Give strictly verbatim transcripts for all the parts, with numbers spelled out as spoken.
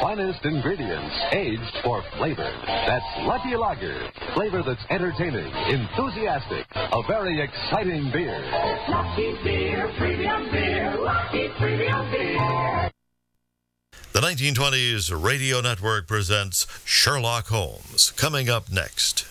finest ingredients, aged for flavor. That's Lucky Lager. Flavor that's entertaining, enthusiastic, a very exciting beer. Lucky Beer, premium beer, Lucky Premium Beer. The nineteen twenties Radio Network presents Sherlock Holmes. Coming up next.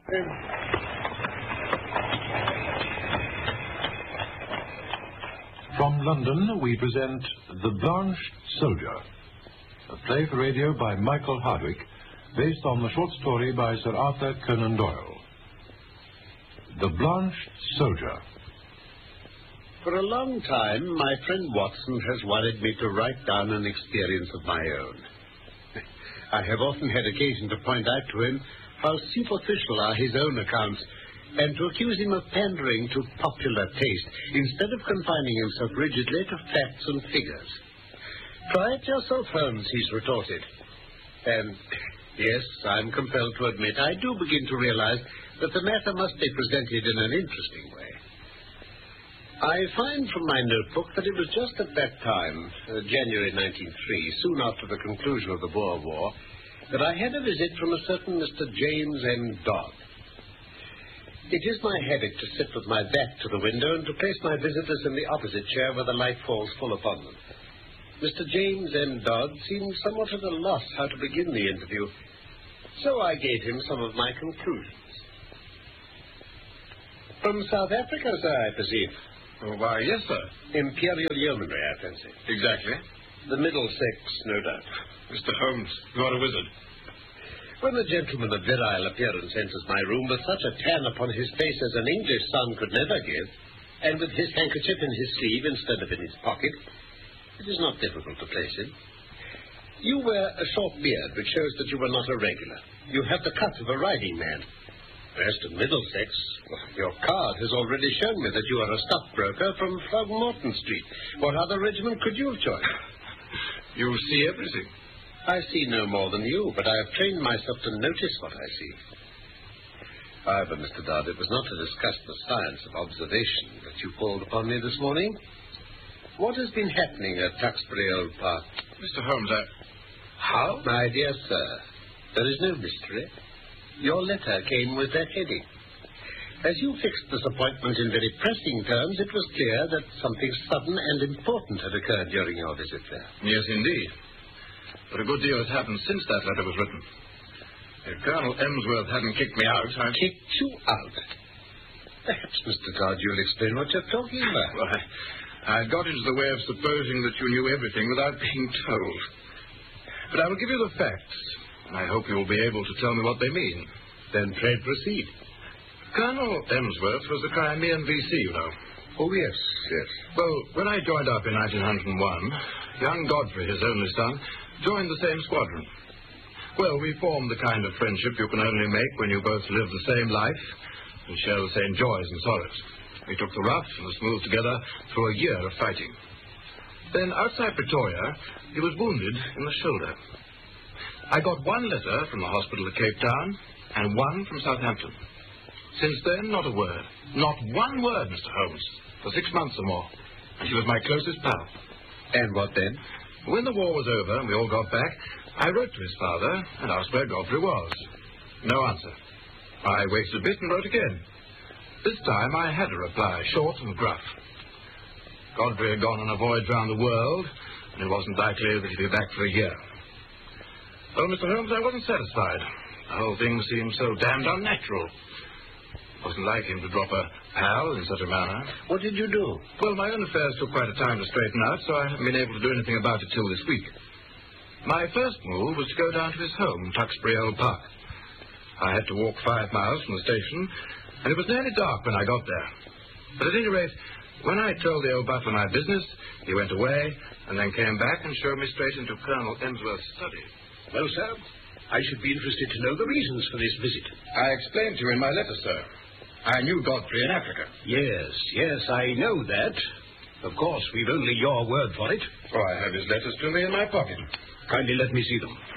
From London, we present The Blanched Soldier, a play for radio by Michael Hardwick, based on the short story by Sir Arthur Conan Doyle. The Blanched Soldier. For a long time, my friend Watson has worried me to write down an experience of my own. I have often had occasion to point out to him how superficial are his own accounts, and to accuse him of pandering to popular taste, instead of confining himself rigidly to facts and figures. Try it yourself, Holmes, he's retorted. And, yes, I'm compelled to admit, I do begin to realize that the matter must be presented in an interesting way. I find from my notebook that it was just at that time, uh, January nineteen oh three, soon after the conclusion of the Boer War, that I had a visit from a certain Mister James M. Dodd. It is my habit to sit with my back to the window and to place my visitors in the opposite chair where the light falls full upon them. Mister James M. Dodd seemed somewhat at a loss how to begin the interview, so I gave him some of my conclusions. From South Africa, sir, I perceive. Oh, why, yes, sir. Imperial Yeomanry, I fancy. Exactly. The Middlesex, no doubt. Mister Holmes, you are a wizard. When the gentleman of virile appearance enters my room with such a tan upon his face as an English son could never give, and with his handkerchief in his sleeve instead of in his pocket, it is not difficult to place him. You wear a short beard, which shows that you were not a regular. You have the cut of a riding man. As to Middlesex, your card has already shown me that you are a stockbroker from Throgmorton Street. What other regiment could you have joined? You see everything. I see no more than you, but I have trained myself to notice what I see. However, Mister Dodd, it was not to discuss the science of observation that you called upon me this morning. What has been happening at Tuxbury Old Park? Mister Holmes, I... How? My dear sir, there is no mystery. Your letter came with that heading. As you fixed this appointment in very pressing terms, it was clear that something sudden and important had occurred during your visit there. Yes, indeed. But a good deal has happened since that letter was written. If Colonel Emsworth hadn't kicked me out, I... Kicked you out? Perhaps, Mister Dodd, you'll explain what you're talking about. Well, I, I got into the way of supposing that you knew everything without being told. But I will give you the facts. I hope you will be able to tell me what they mean. Then pray proceed. Colonel Emsworth was a Crimean V C, you know. Oh, yes, yes. Well, when I joined up in nineteen oh one, young Godfrey, his only son, joined the same squadron. Well, we formed the kind of friendship you can only make when you both live the same life and share the same joys and sorrows. We took the rough and the smooth together through a year of fighting. Then, outside Pretoria, he was wounded in the shoulder. I got one letter from the hospital at Cape Town and one from Southampton. Since then, not a word. Not one word, Mister Holmes, for six months or more. And she was my closest pal. And what then? When the war was over and we all got back, I wrote to his father and asked where Godfrey was. No answer. I waited a bit and wrote again. This time I had a reply, short and gruff. Godfrey had gone on a voyage round the world, and it wasn't likely that he'd be back for a year. Oh, Mister Holmes, I wasn't satisfied. The whole thing seemed so damned unnatural. It wasn't like him to drop a pal in such a manner. What did you do? Well, my own affairs took quite a time to straighten out, so I haven't been able to do anything about it till this week. My first move was to go down to his home, Tuxbury Old Park. I had to walk five miles from the station, and it was nearly dark when I got there. But at any rate, when I told the old butler my business, he went away and then came back and showed me straight into Colonel Emsworth's study. Well, sir, I should be interested to know the reasons for this visit. I explained to you in my letter, sir. I knew Godfrey in Africa. Yes, yes, I know that. Of course, we've only your word for it. Oh, I have his letters to me in my pocket. Kindly let me see them.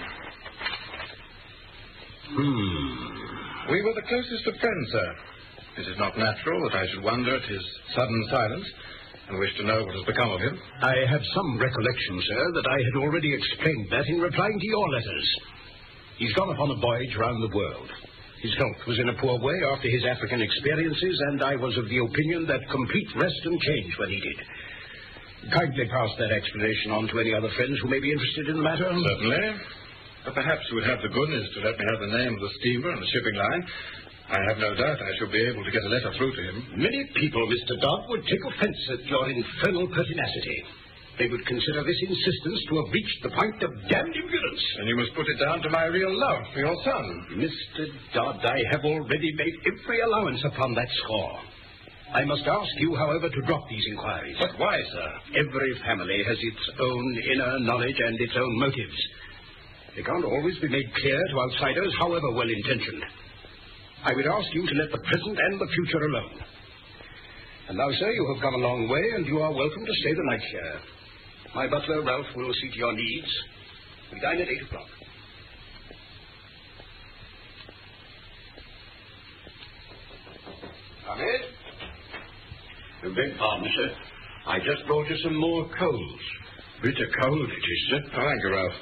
Hmm. We were the closest of friends, sir. It is not natural that I should wonder at his sudden silence. and wish to know what has become of him. I have some recollection, sir, that I had already explained that in replying to your letters. He's gone upon a voyage round the world. His health was in a poor way after his African experiences, and I was of the opinion that complete rest and change were needed. Kindly pass that explanation on to any other friends who may be interested in the matter. Certainly. But perhaps you would have the goodness to let me have the name of the steamer and the shipping line. I have no doubt I shall be able to get a letter through to him. Many people, Mister Dodd, would take offense at your infernal pertinacity. They would consider this insistence to have reached the point of damned impudence. And you must put it down to my real love for your son. Mister Dodd, I have already made every allowance upon that score. I must ask you, however, to drop these inquiries. But why, sir? Every family has its own inner knowledge and its own motives. They can't always be made clear to outsiders, however well-intentioned. I would ask you to let the present and the future alone. And now, sir, you have come a long way, and you are welcome to stay the night here. My butler, Ralph, will see to your needs. We dine at eight o'clock. Come in. I beg pardon, sir. I just brought you some more coals. Bitter cold it is, sir. Oh, thank you, Ralph.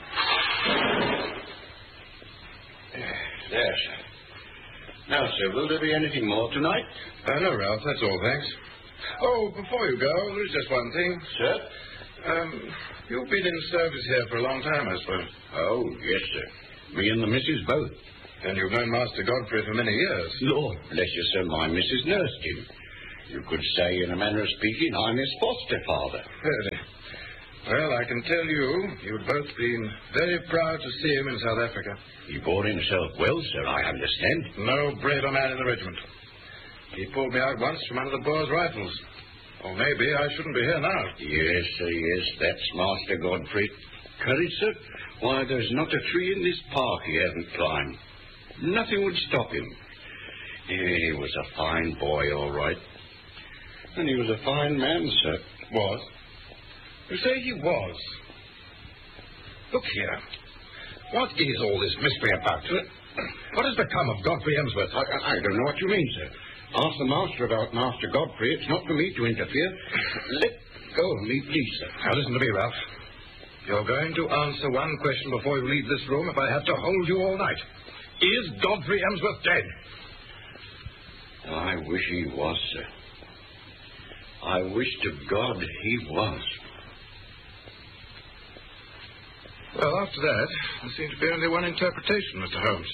There, sir. Now, sir, will there be anything more tonight? Uh, no, Ralph, that's all, thanks. Oh, before you go, there's just one thing. Sir? Um, you've been in service here for a long time, I suppose. Oh, yes, sir. Me and the missus both. And you've known Master Godfrey for many years. Lord bless you, sir, my missus nursed him. You could say, in a manner of speaking, I'm his foster father. Really? Well, I can tell you, you've both been very proud to see him in South Africa. He bore himself well, sir, I understand. No braver man in the regiment. He pulled me out once from under the Boer's rifles. Or maybe I shouldn't be here now. Yes, sir, yes, that's Master Godfrey. Courage, sir? Why, there's not a tree in this park he hasn't climbed. Nothing would stop him. He was a fine boy, all right. And he was a fine man, sir. Was? You say he was? Look here. What is all this mystery about? What has become of Godfrey Emsworth? I, I, I don't know what you mean, sir. Ask the master about Master Godfrey. It's not for me to interfere. Let go of me, please, sir. Now, listen to me, Ralph. You're going to answer one question before you leave this room if I have to hold you all night. Is Godfrey Emsworth dead? I wish he was, sir. I wish to God he was. Well, after that, there seemed to be only one interpretation, Mister Holmes.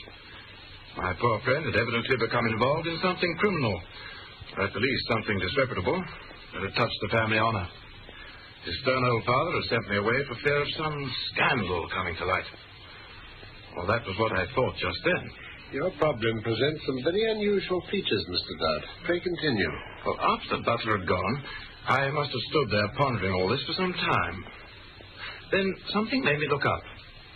My poor friend had evidently become involved in something criminal, or at the least something disreputable, that had touched the family honor. His stern old father had sent me away for fear of some scandal coming to light. Well, that was what I thought just then. Your problem presents some very unusual features, Mister Dodd. Pray continue. Well, after the butler had gone, I must have stood there pondering all this for some time. Then something made me look up.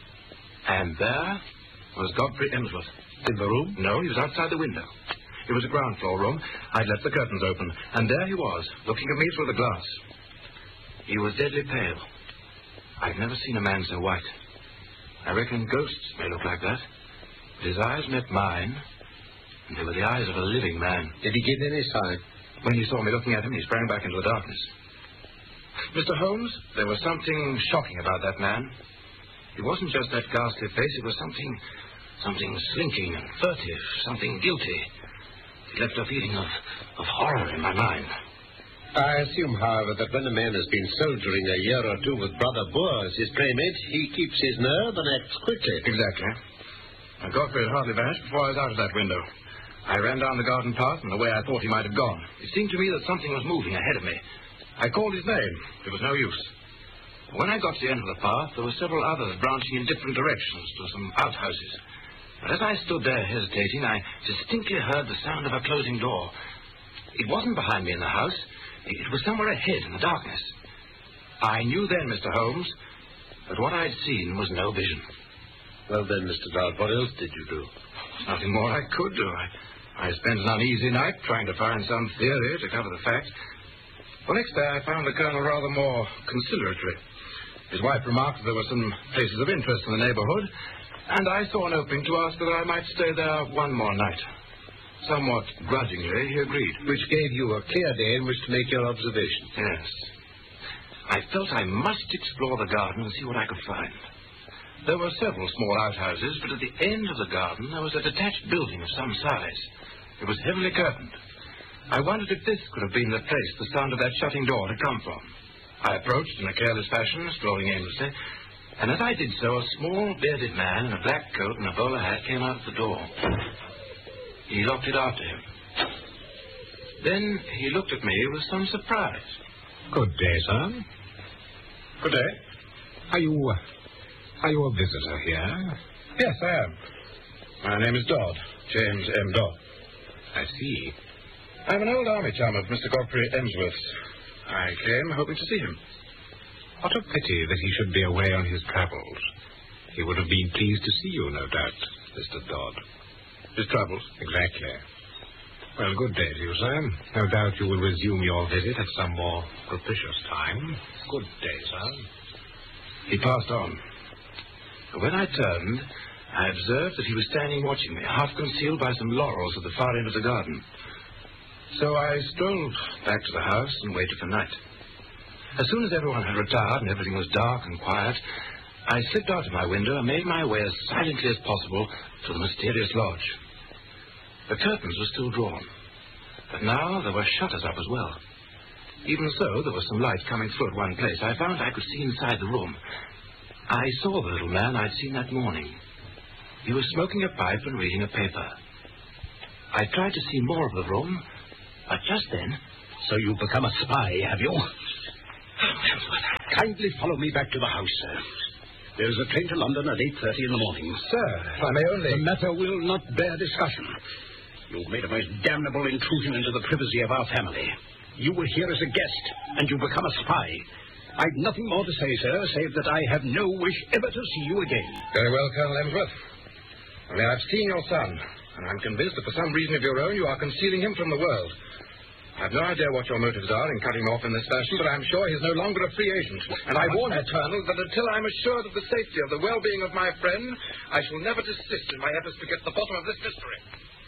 And there was Godfrey Emsworth. In the room? No, he was outside the window. It was a ground floor room. I'd left the curtains open, and there he was, looking at me through the glass. He was deadly pale. I've never seen a man so white. I reckon ghosts may look like that. But his eyes met mine, and they were the eyes of a living man. Did he give any sign? When he saw me looking at him, he sprang back into the darkness. Mister Holmes, there was something shocking about that man. It wasn't just that ghastly face, it was something, something slinking and furtive, something guilty. It left a feeling of, of horror in my mind. I assume, however, that when a man has been soldiering a year or two with Brother Boer as his playmate, he keeps his nerve and acts quickly. Exactly. And Godfrey had hardly vanished before I was out of that window. I ran down the garden path in the way I thought he might have gone. It seemed to me that something was moving ahead of me. I called his name. It was no use. When I got to the end of the path, there were several others branching in different directions to some outhouses. But as I stood there hesitating, I distinctly heard the sound of a closing door. It wasn't behind me in the house. It was somewhere ahead in the darkness. I knew then, Mister Holmes, that what I'd seen was no vision. Well then, Mister Dodd, what else did you do? There's nothing more I could do. I, I spent an uneasy night trying to find some theory to cover the facts. Well, next day I found the colonel rather more conciliatory. His wife remarked that there were some places of interest in the neighborhood, and I saw an opening to ask whether I might stay there one more night. Somewhat grudgingly, he agreed. Which gave you a clear day in which to make your observations. Yes. I felt I must explore the garden and see what I could find. There were several small outhouses, but at the end of the garden there was a detached building of some size. It was heavily curtained. I wondered if this could have been the place the sound of that shutting door had come from. I approached in a careless fashion, strolling aimlessly, and as I did so, a small, bearded man in a black coat and a bowler hat came out of the door. He locked it after him. Then he looked at me with some surprise. Good day, sir. Good day. Are you, uh, are you a visitor here? Yes, I am. My name is Dodd, James M. Dodd. I see. I'm an old army chum of Mister Godfrey Emsworth's. I came hoping to see him. What a pity that he should be away on his travels. He would have been pleased to see you, no doubt, Mister Dodd. His travels? Exactly. Well, good day to you, sir. No doubt you will resume your visit at some more propitious time. Good day, sir. He passed on. When I turned, I observed that he was standing watching me, half concealed by some laurels at the far end of the garden. So I strolled back to the house and waited for night. As soon as everyone had retired and everything was dark and quiet, I slipped out of my window and made my way as silently as possible to the mysterious lodge. The curtains were still drawn, but now there were shutters up as well. Even so, there was some light coming through at one place. I found I could see inside the room. I saw the little man I'd seen that morning. He was smoking a pipe and reading a paper. I tried to see more of the room, but just then... So you've become a spy, have you? Kindly follow me back to the house, sir. There's a train to London at eight thirty in the morning. Sir, if I may only... The matter will not bear discussion. You've made a most damnable intrusion into the privacy of our family. You were here as a guest, and you've become a spy. I've nothing more to say, sir, save that I have no wish ever to see you again. Very well, Colonel Emsworth. Only I've seen your son, and I'm convinced that for some reason of your own, you are concealing him from the world. I've no idea what your motives are in cutting him off in this fashion, but I'm sure he's no longer a free agent. And I warn you, Colonel, that until I'm assured of the safety of the well-being of my friend, I shall never desist in my efforts to get to the bottom of this mystery.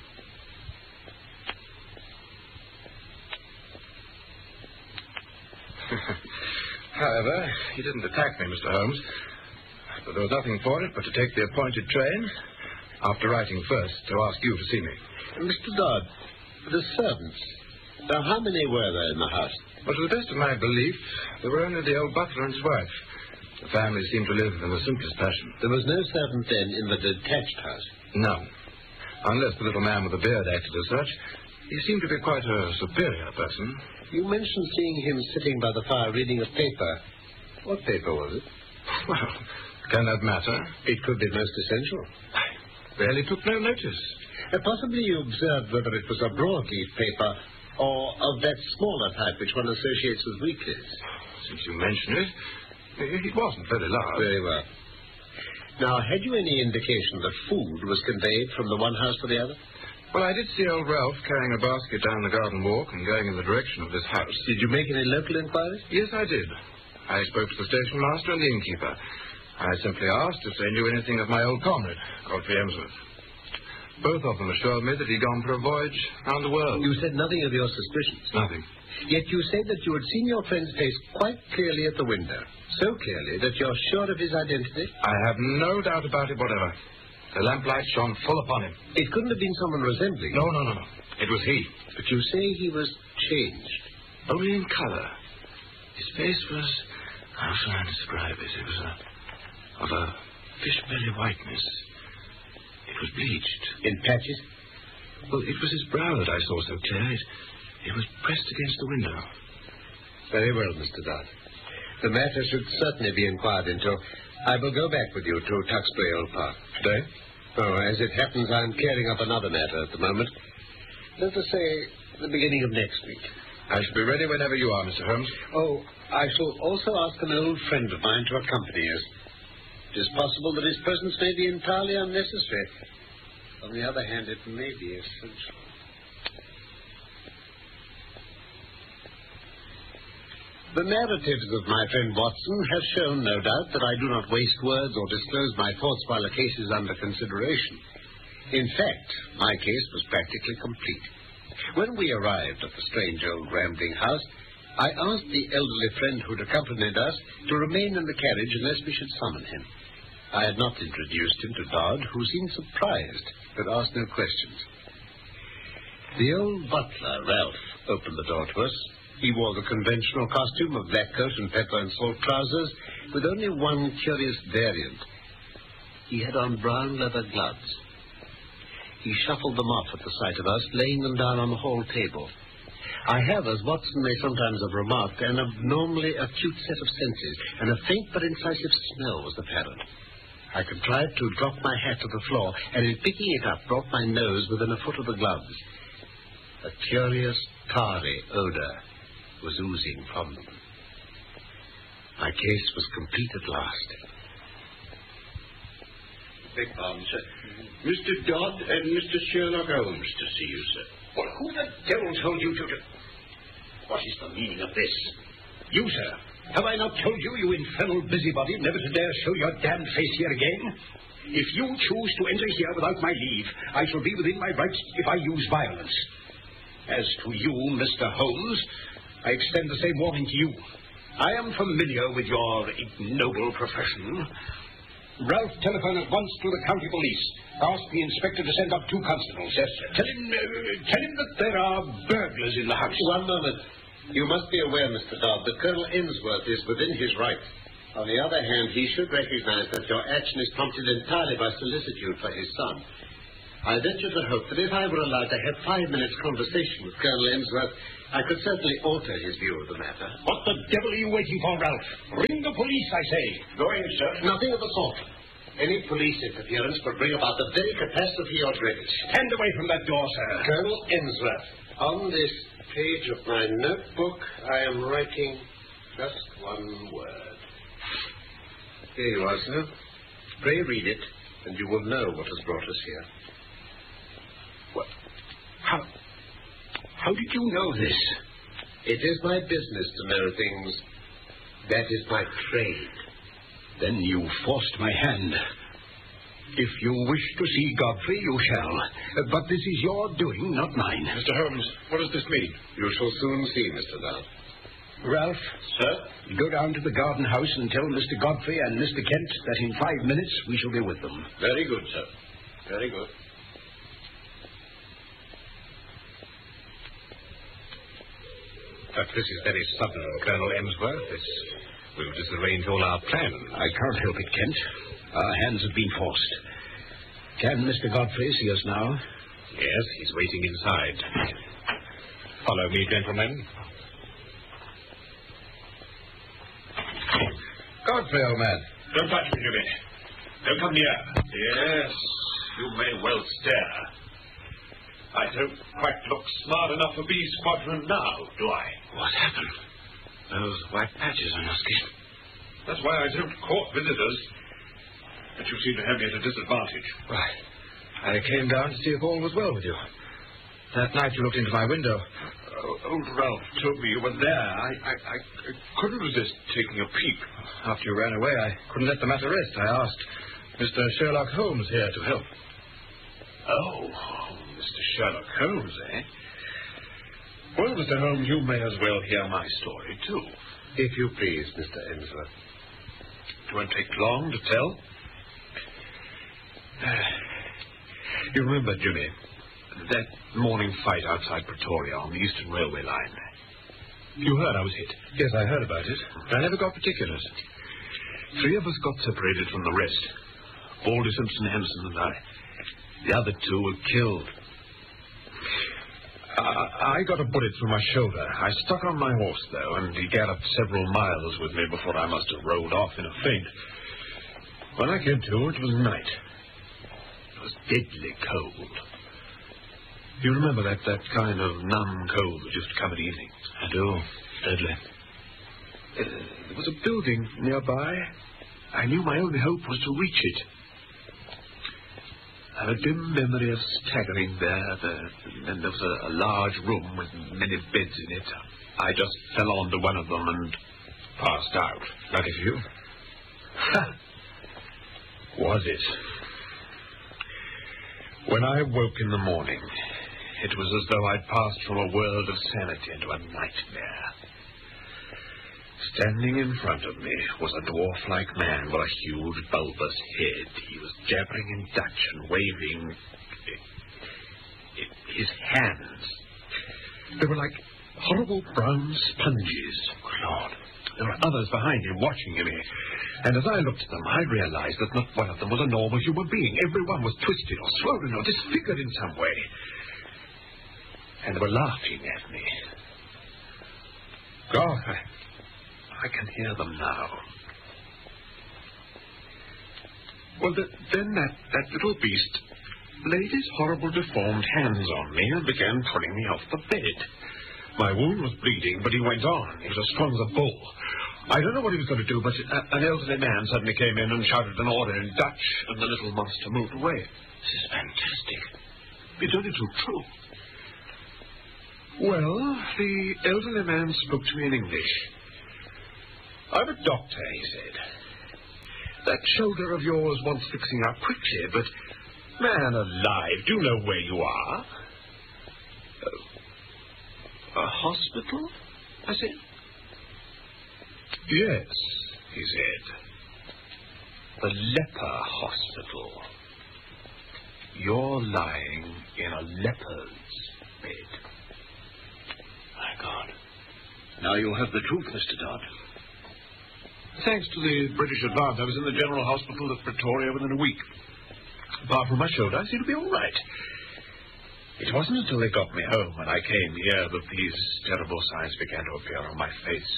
However, he didn't attack me, Mister Holmes. But there was nothing for it but to take the appointed train, after writing first to ask you to see me. Mister Dodd, the servants. Now, how many were there in the house? Well, to the best of my belief, there were only the old butler and his wife. The family seemed to live in the simplest fashion. There was no servant then in the detached house? No. Unless the little man with the beard acted as such. He seemed to be quite a superior person. You mentioned seeing him sitting by the fire reading a paper. What paper was it? Well, can that matter? It could be most essential. I barely took no notice. Uh, possibly you observed whether it was a broadleaf paper or of that smaller type which one associates with weeklies. Since you mention it, it wasn't very large. Very well. Now, had you any indication that food was conveyed from the one house to the other? Well, I did see old Ralph carrying a basket down the garden walk and going in the direction of this house. Did you make any local inquiries? Yes, I did. I spoke to the station master and the innkeeper. I simply asked if they knew anything of my old comrade, Godfrey Emsworth. Both of them assured me that he'd gone for a voyage round the world. You said nothing of your suspicions? Nothing. Yet you said that you had seen your friend's face quite clearly at the window. So clearly that you're sure of his identity? I have no doubt about it whatever. The lamplight shone full upon him. It couldn't have been someone resembling No, no, no, no. It was he. But you say he was changed. Only in colour. His face was... How shall I describe it? It was a... of a fish-belly whiteness. It was bleached. In patches? Well, it was his brow that I saw so clear. It, it was pressed against the window. Very well, Mister Dodd. The matter should certainly be inquired into. I will go back with you to Tuxbury Old Park. Today? Oh, as it happens, I'm clearing up another matter at the moment. Let us say the beginning of next week. I shall be ready whenever you are, Mister Holmes. Oh, I shall also ask an old friend of mine to accompany us. It is possible that his presence may be entirely unnecessary. On the other hand, it may be essential. The narratives of my friend Watson have shown, no doubt, that I do not waste words or disclose my thoughts while a case is under consideration. In fact, my case was practically complete. When we arrived at the strange old rambling house, I asked the elderly friend who'd accompanied us to remain in the carriage unless we should summon him. I had not introduced him to Dodd, who seemed surprised, but asked no questions. The old butler, Ralph, opened the door to us. He wore the conventional costume of black coat and pepper and salt trousers, with only one curious variant. He had on brown leather gloves. He shuffled them off at the sight of us, laying them down on the hall table. I have, as Watson may sometimes have remarked, an abnormally acute set of senses, and a faint but incisive smell was apparent. I contrived to drop my hat to the floor, and in picking it up, brought my nose within a foot of the gloves. A curious, tarry odor was oozing from them. My case was complete at last. Beg pardon, sir. Mister Dodd and Mister Sherlock Holmes to see you, sir. Well, who the devil told you to... do... What is the meaning of this? You, sir. Have I not told you, you infernal busybody, never to dare show your damned face here again? If you choose to enter here without my leave, I shall be within my rights if I use violence. As to you, Mister Holmes, I extend the same warning to you. I am familiar with your ignoble profession. Ralph, telephone at once to the county police. Ask the inspector to send up two constables. Yes, sir. Tell him, uh, tell him that there are burglars in the house. One moment. You must be aware, Mister Dodd, that Colonel Emsworth is within his rights. On the other hand, he should recognize that your action is prompted entirely by solicitude for his son. I venture to hope that if I were allowed to have five minutes' conversation with Colonel Emsworth, I could certainly alter his view of the matter. What the devil are you waiting for, Ralph? Ring the police, I say. Going, sir. Nothing of the sort. Any police interference would bring about the very catastrophe you're dreading. Stand away from that door, sir. Colonel Emsworth, on this page of my notebook, I am writing just one word. Here you are, sir. Pray read it, and you will know what has brought us here. What? How... How did you know this? It is my business to know things. That is my trade. Then you forced my hand. If you wish to see Godfrey, you shall. Uh, but this is your doing, not mine. Mister Holmes, what does this mean? You shall soon see, Mister Dodd. Ralph. Sir? Go down to the garden house and tell Mister Godfrey and Mister Kent that in five minutes we shall be with them. Very good, sir. Very good. But this is very sudden, Colonel Emsworth. This will disarrange all our plans. I can't help it, Kent. Our hands have been forced. Can Mister Godfrey see us now? Yes, he's waiting inside. Follow me, gentlemen. Godfrey, old man. Don't touch me, Jimmy. Don't come near. Yes, you may well stare. I don't quite look smart enough for B Squadron now, do I? What happened? Those white patches on your skin. That's why I don't court visitors. But you seem to have me at a disadvantage. Why, I came down to see if all was well with you. That night you looked into my window. Oh, old Ralph told me you were there. I, I, I couldn't resist taking a peek. After you ran away, I couldn't let the matter rest. I asked Mister Sherlock Holmes here to help. Oh, Mister Sherlock Holmes, eh? Well, Mister Holmes, you may as well hear my story, too. If you please, Mister Emsworth. It won't take long to tell. You remember, Jimmy, that morning fight outside Pretoria on the Eastern Railway line? You heard I was hit? Yes, I heard about it. I never got particulars. Three of us got separated from the rest. Baldy Simpson, Henson, and I. The other two were killed. I, I got a bullet through my shoulder. I stuck on my horse, though, and he galloped several miles with me before I must have rolled off in a faint. When I came to, it was night. It was deadly cold. You remember that, that kind of numb cold that used to come at evening? I do. Deadly. Uh, there was a building nearby. I knew my only hope was to reach it. I have a dim memory of staggering there, there and there was a, a large room with many beds in it. I just fell onto one of them and passed out. Lucky for you. Ha! Was it? When I woke in the morning, it was as though I'd passed from a world of sanity into a nightmare. Standing in front of me was a dwarf-like man with a huge, bulbous head. He was jabbering in Dutch and waving his hands. They were like horrible brown sponges. Lord, there were others behind him watching me. And as I looked at them, I realized that not one of them was a normal human being. Every one was twisted or swollen or disfigured in some way. And they were laughing at me. God, I, I can hear them now. Well, the, then that, that little beast laid his horrible deformed hands on me and began pulling me off the bed. My wound was bleeding, but he went on. He was as strong as a bull. I don't know what he was going to do, but a, an elderly man suddenly came in and shouted an order in Dutch, and the little monster moved away. This is fantastic. It's only too true. Well, the elderly man spoke to me in English. I'm a doctor, he said. That shoulder of yours wants fixing up quickly, but, man alive, do you know where you are? Uh, a hospital? I said. Yes, he said. The leper hospital. You're lying in a leper's bed. My God. Now you have the truth, Mister Dodd. Thanks to the British advance, I was in the General Hospital at Pretoria within a week. Apart from my shoulder, I seem to be all right. It wasn't until they got me home when I came here that these terrible signs began to appear on my face.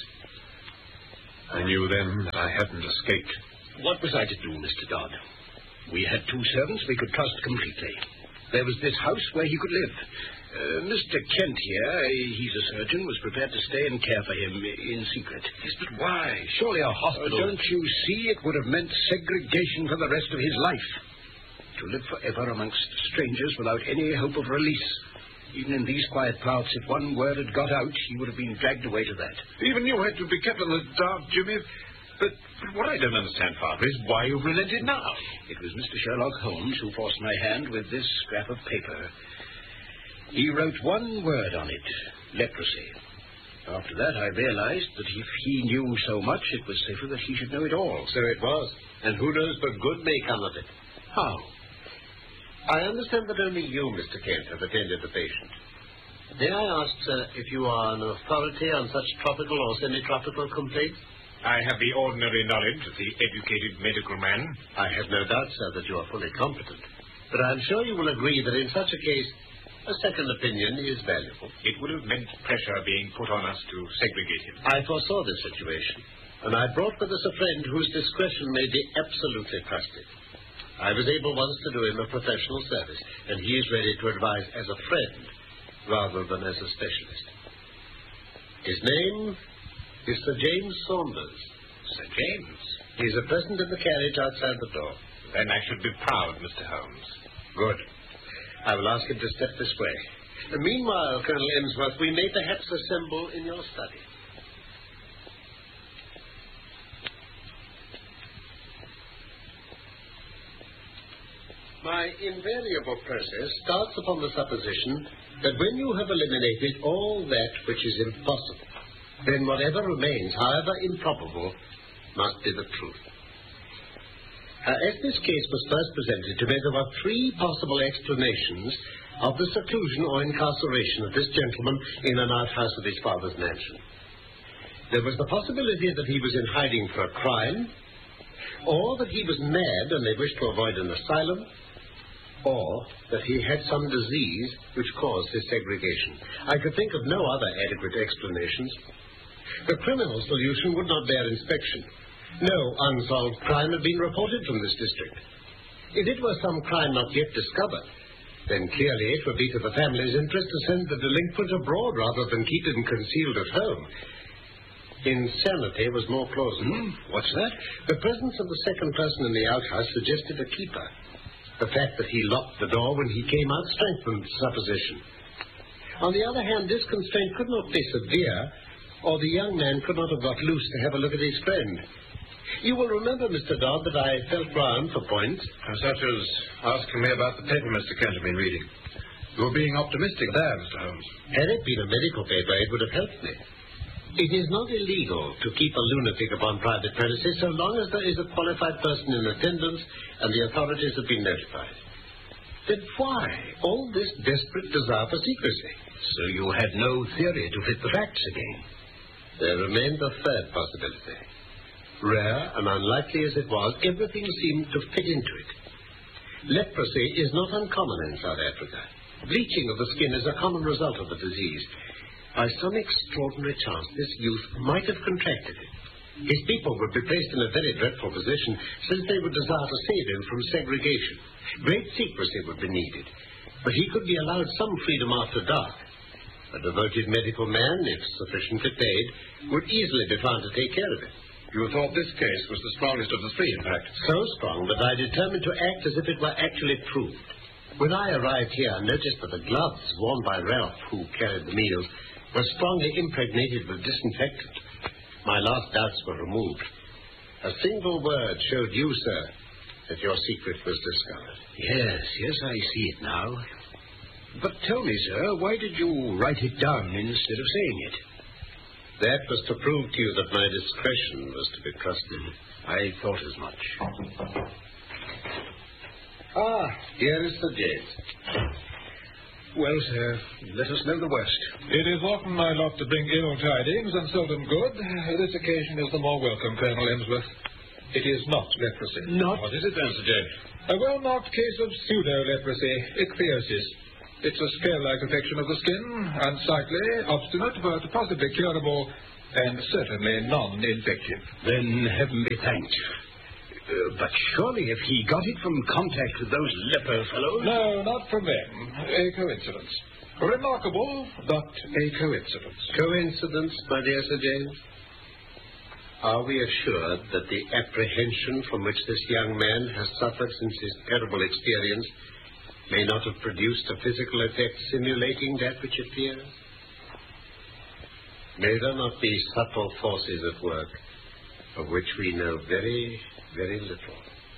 I knew then that I hadn't escaped. What was I to do, Mister Dodd? We had two servants we could trust completely. There was this house where he could live. Uh, Mister Kent here, he's a surgeon, was prepared to stay and care for him in secret. Yes, but why? Surely a hospital... Oh, don't you see? It would have meant segregation for the rest of his life. To live forever amongst strangers without any hope of release. Even in these quiet parts, if one word had got out, he would have been dragged away to that. Even you had to be kept in the dark, Jimmy. But, but what I don't understand, Father, is why you've relented now. It was Mister Sherlock Holmes who forced my hand with this scrap of paper. He wrote one word on it, leprosy. After that, I realized that if he knew so much, it was safer that he should know it all. So it was. And who knows but good may come of it. How? I understand that only you, Mister Kent, have attended the patient. May I ask, sir, if you are an authority on such tropical or semi-tropical complaints? I have the ordinary knowledge of the educated medical man. I have no doubt, sir, that you are fully competent. But I'm sure you will agree that in such a case, a second opinion is valuable. It would have meant pressure being put on us to segregate him. I foresaw this situation, and I brought with us a friend whose discretion may be absolutely trusted. I was able once to do him a professional service, and he is ready to advise as a friend rather than as a specialist. His name is Sir James Saunders. Sir James? He is at present in the carriage outside the door. Then I should be proud, Mister Holmes. Good. I will ask him to step this way. Meanwhile, Colonel Emsworth, we may perhaps assemble in your study. My invariable process starts upon the supposition that when you have eliminated all that which is impossible, then whatever remains, however improbable, must be the truth. Uh, as this case was first presented to me, there were three possible explanations of the seclusion or incarceration of this gentleman in an outhouse of his father's mansion. There was the possibility that he was in hiding for a crime, or that he was mad and they wished to avoid an asylum, or that he had some disease which caused his segregation. I could think of no other adequate explanations. The criminal solution would not bear inspection. No unsolved crime had been reported from this district. If it were some crime not yet discovered, then clearly it would be to the family's interest to send the delinquent abroad rather than keep him concealed at home. Insanity was more plausible. Hmm? What's that? The presence of the second person in the outhouse suggested a keeper. The fact that he locked the door when he came out strengthened the supposition. On the other hand, this constraint could not be severe, or the young man could not have got loose to have a look at his friend. You will remember, Mister Dodd, that I felt round for points. Such as asking me about the paper Mister Kent had been reading. You were being optimistic there, Mister Holmes. Had it been a medical paper, it would have helped me. It is not illegal to keep a lunatic upon private premises so long as there is a qualified person in attendance and the authorities have been notified. Then why all this desperate desire for secrecy? So you had no theory to fit the facts again? There remained a third possibility. Rare and unlikely as it was, everything seemed to fit into it. Leprosy is not uncommon in South Africa. Bleaching of the skin is a common result of the disease. By some extraordinary chance, this youth might have contracted it. His people would be placed in a very dreadful position, since they would desire to save him from segregation. Great secrecy would be needed, but he could be allowed some freedom after dark. A devoted medical man, if sufficiently paid, would easily be found to take care of it. You thought this case was the strongest of the three, in fact. So strong that I determined to act as if it were actually proved. When I arrived here, I noticed that the gloves worn by Ralph, who carried the meals, were strongly impregnated with disinfectant. My last doubts were removed. A single word showed you, sir, that your secret was discovered. Yes, yes, I see it now. But tell me, sir, why did you write it down instead of saying it? That was to prove to you that my discretion was to be trusted. I thought as much. Ah, here is Sir James. Well, sir, let us know the worst. It is often my lot to bring ill tidings, and seldom good. This occasion is the more welcome, Colonel Emsworth. It is not leprosy. Not? What is it then, Sir James? A well-marked case of pseudo-leprosy, ichthyosis. It's a scale-like affection of the skin, unsightly, obstinate, but possibly curable, and certainly non-infective. Then heaven be thanked. Uh, but surely if he got it from contact with those leper fellows... No, not from them. A coincidence. Remarkable, but a coincidence. Coincidence, my dear Sir James? Are we assured that the apprehension from which this young man has suffered since his terrible experience may not have produced a physical effect simulating that which appears? May there not be subtle forces at work of which we know very, very little?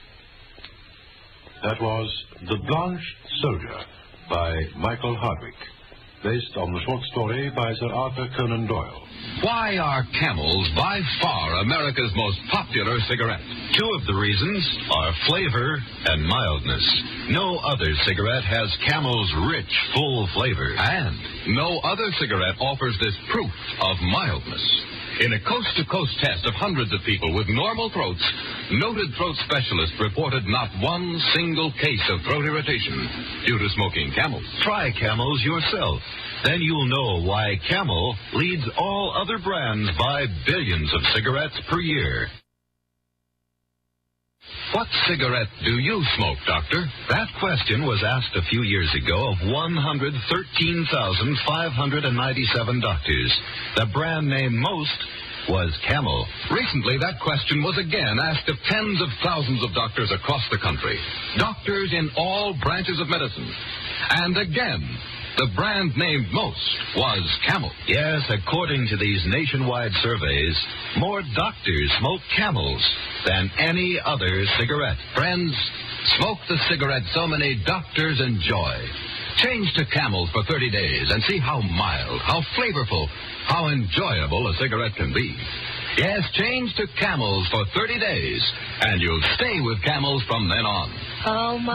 That was The Blanched Soldier by Michael Hardwick, based on the short story by Sir Arthur Conan Doyle. Why are Camels by far America's most popular cigarette? Two of the reasons are flavor and mildness. No other cigarette has Camel's rich, full flavor, and no other cigarette offers this proof of mildness. In a coast-to-coast test of hundreds of people with normal throats, noted throat specialists reported not one single case of throat irritation due to smoking Camels. Try Camels yourself. Then you'll know why Camel leads all other brands by billions of cigarettes per year. What cigarette do you smoke, Doctor? That question was asked a few years ago of one hundred thirteen thousand five hundred ninety-seven doctors. The brand name most was Camel. Recently, that question was again asked of tens of thousands of doctors across the country. Doctors in all branches of medicine. And again, the brand named most was Camel. Yes, according to these nationwide surveys, more doctors smoke Camels than any other cigarette. Friends, smoke the cigarette so many doctors enjoy. Change to Camels for thirty days and see how mild, how flavorful, how enjoyable a cigarette can be. Yes, change to Camels for thirty days, and you'll stay with Camels from then on. Oh, my.